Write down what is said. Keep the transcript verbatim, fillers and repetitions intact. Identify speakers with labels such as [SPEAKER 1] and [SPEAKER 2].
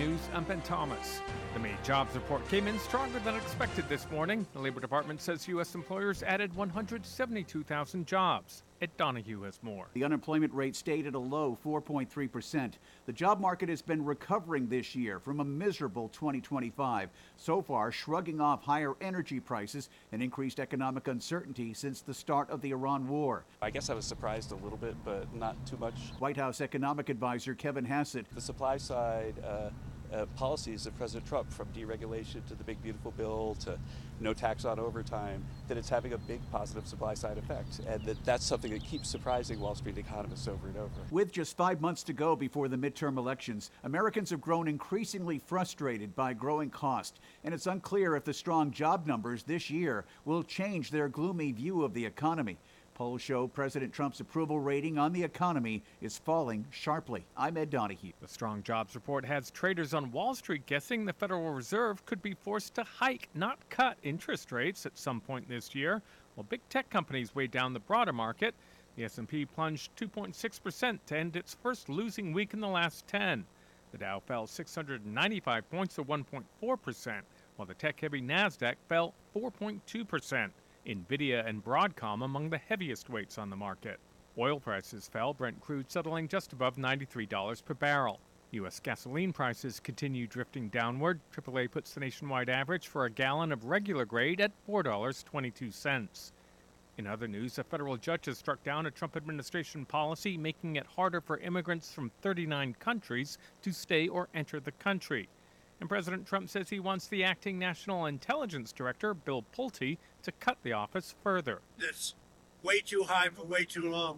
[SPEAKER 1] News, I'm Ben Thomas. The May jobs report came in stronger than expected this morning. The Labor Department says U S employers added one hundred seventy-two thousand jobs. Ed Donahue has more.
[SPEAKER 2] The unemployment rate stayed at a low four point three percent. The job market has been recovering this year from a miserable twenty twenty-five, so far shrugging off higher energy prices and increased economic uncertainty since the start of the Iran war.
[SPEAKER 3] I guess I was surprised a little bit, but not too much.
[SPEAKER 2] White House economic advisor Kevin Hassett.
[SPEAKER 3] The supply side uh, uh, policies of President Trump, from deregulation to the big beautiful bill to no tax on overtime, that it's having a big positive supply side effect, and that that's something that keeps surprising Wall Street economists over and over.
[SPEAKER 2] With just five months to go before the midterm elections, Americans have grown increasingly frustrated by growing cost, and it's unclear if the strong job numbers this year will change their gloomy view of the economy. Polls show President Trump's approval rating on the economy is falling sharply. I'm Ed Donahue.
[SPEAKER 1] The strong jobs report has traders on Wall Street guessing the Federal Reserve could be forced to hike, not cut, interest rates at some point this year, while big tech companies weigh down the broader market. The S and P plunged two point six percent to end its first losing week in the last ten. The Dow fell six hundred ninety-five points, or one point four percent, while the tech-heavy NASDAQ fell four point two percent. Nvidia and Broadcom among the heaviest weights on the market. Oil prices fell, Brent crude settling just above ninety-three dollars per barrel. U S gasoline prices continue drifting downward. triple A puts the nationwide average for a gallon of regular grade at four dollars and twenty-two cents. In other news, a federal judge has struck down a Trump administration policy making it harder for immigrants from thirty-nine countries to stay or enter the country. And President Trump says he wants the acting National Intelligence Director, Bill Pulte, to cut the office further.
[SPEAKER 4] It's way too high for way too long.